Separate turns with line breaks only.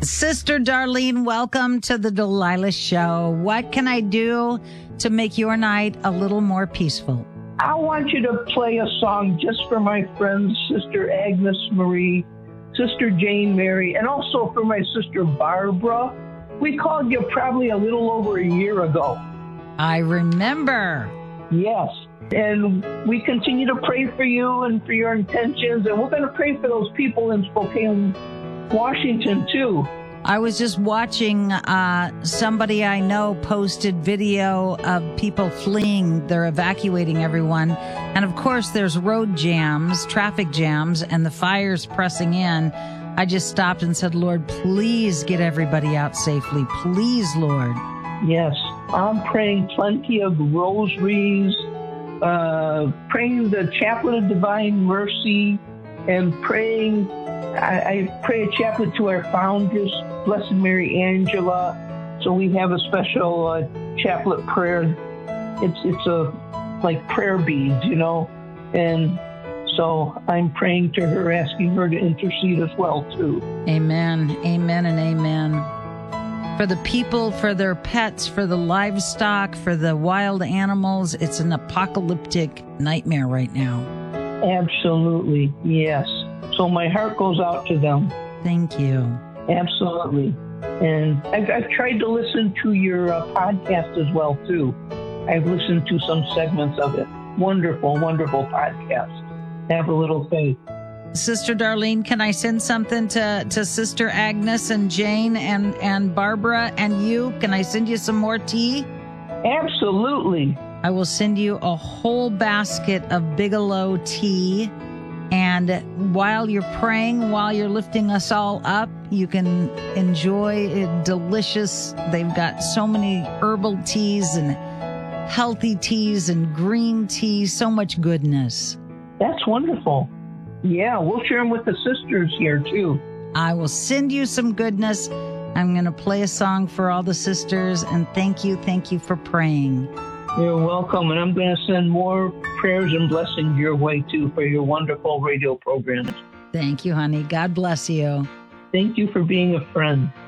Sister Darlene, welcome to the Delilah Show. What can I do to make your night a little more peaceful?
I want you to play a song just for my friends, Sister Agnes Marie, Sister Jane Mary, and also for my sister Barbara. We called you probably a little over a year ago.
I remember.
Yes. And we continue to pray for you and for your intentions. And we're going to pray for those people in Spokane, Washington, too.
I was just watching somebody I know posted video of people fleeing. They're evacuating everyone. And of course, there's road jams, traffic jams, and the fire's pressing in. I just stopped and said, Lord, please get everybody out safely. Please, Lord.
Yes. I'm praying plenty of rosaries, praying the Chaplet of Divine Mercy, and praying, I pray a chaplet to our foundress, Blessed Mary Angela. So we have a special chaplet prayer. It's a like prayer beads, you know, and so I'm praying to her, asking her to intercede as well, too.
Amen, amen, and amen. For the people, for their pets, for the livestock, for the wild animals, it's an apocalyptic nightmare right now.
Absolutely, yes. So my heart goes out to them.
Thank you.
Absolutely. And I've tried to listen to your podcast as well, too. I've listened to some segments of it. Wonderful, wonderful podcast. Have a little faith.
Sister Darlene, can I send something to Sister Agnes and Jane and Barbara and you? Can I send you some more tea?
Absolutely.
I will send you a whole basket of Bigelow tea. And while you're praying, while you're lifting us all up, you can enjoy it delicious. They've got so many herbal teas and healthy teas and green tea, so much goodness.
That's wonderful. Yeah, we'll share them with the sisters here, too.
I will send you some goodness. I'm going to play a song for all the sisters, and thank you for praying.
You're welcome, and I'm going to send more prayers and blessings your way, too, for your wonderful radio programs.
Thank you, honey. God bless you.
Thank you for being a friend.